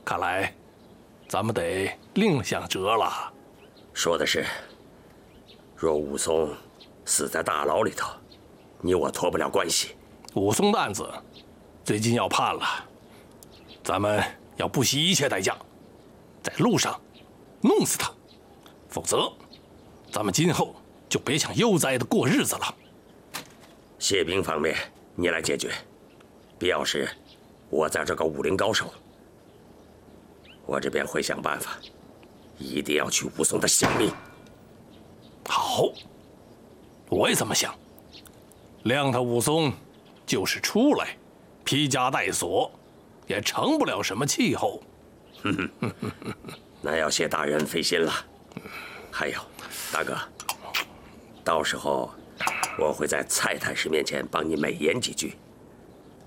看来咱们得另想辙了。 说的是，若武松死在大牢里头，你我脱不了关系。 武松的案子最近要判了，咱们要不惜一切代价，在路上弄死他，否则咱们今后就别想悠哉的过日子了。 械兵方面你来解决，必要时我在这个武林高手，我这边会想办法，一定要取武松的性命。 好，我也这么想。谅他武松就是出来披枷带锁，也成不了什么气候。 那要谢大人费心了。还有，大哥，到时候我会在蔡太师面前帮你美言几句，